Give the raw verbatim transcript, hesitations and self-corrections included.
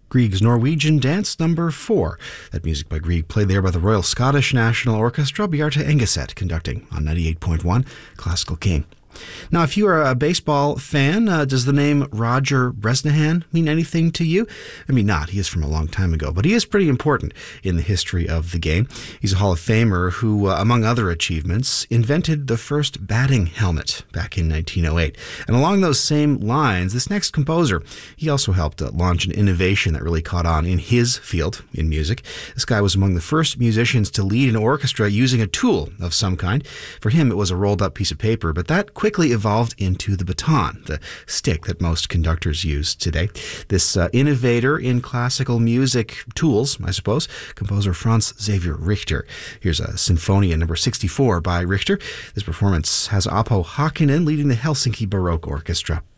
Grieg's Norwegian Dance Number four. That music by Grieg played there by the Royal Scottish National Orchestra, Bjarte Engeset conducting on ninety-eight point one Classical King. Now, if you are a baseball fan, uh, does the name Roger Bresnahan mean anything to you? I mean, not. He is from a long time ago, but he is pretty important in the history of the game. He's a Hall of Famer who, uh, among other achievements, invented the first batting helmet back in nineteen oh eight. And along those same lines, this next composer, he also helped uh, launch an innovation that really caught on in his field, in music. This guy was among the first musicians to lead an orchestra using a tool of some kind. For him, it was a rolled-up piece of paper, but that quickly evolved into the baton, the stick that most conductors use today. This uh, innovator in classical music tools, I suppose, composer Franz Xaver Richter. Here's a Sinfonia number sixty-four by Richter. This performance has Apo Hakkinen leading the Helsinki Baroque Orchestra.